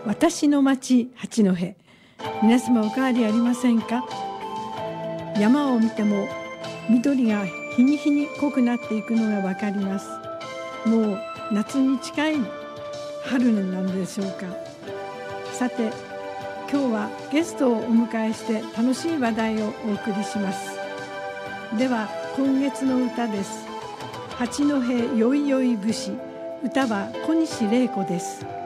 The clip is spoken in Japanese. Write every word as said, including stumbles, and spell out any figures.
私の町八戸、皆様お変わりありませんか？山を見ても緑が日に日に濃くなっていくのがわかります。もう夏に近い春なんでしょうか。さて、今日はゲストをお迎えして楽しい話題をお送りします。では今月の歌です。八戸よいよい節、歌は小西玲子です。